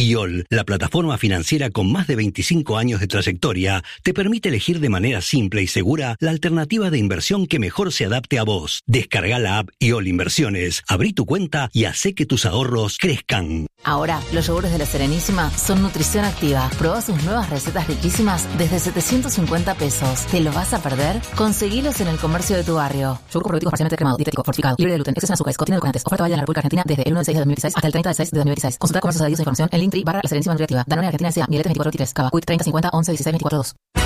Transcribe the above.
IOL, la plataforma financiera con más de 25 años de trayectoria, te permite elegir de manera simple y segura la alternativa de inversión que mejor se adapte a vos. Descarga la app IOL Inversiones, abrí tu cuenta y hacé que tus ahorros crezcan. Ahora, los yogures de La Serenísima son nutrición activa. Probá sus nuevas recetas riquísimas desde 750 pesos. ¿Te lo vas a perder? Conseguilos en el comercio de tu barrio. Yogur probiotico parcialmente cremado, dietético, fortificado, libre de gluten, exceso en azúcares, contiene edulcorantes. Oferta válida en la República Argentina desde el 1 de 6 de 2016 hasta el 30 de 6 de 2016. Consulta comercios adheridos a información en Linktree /La Serenísima Nutriactiva. Danone Argentina S.A. Miletes 24 23. Cava. Quick 30 50 11 16 24 2.